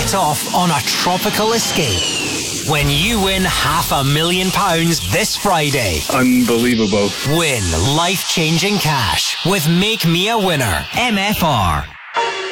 set off on a tropical escape when you win £500,000 this Friday. Unbelievable. Win life-changing cash with Make Me a Winner. MFR.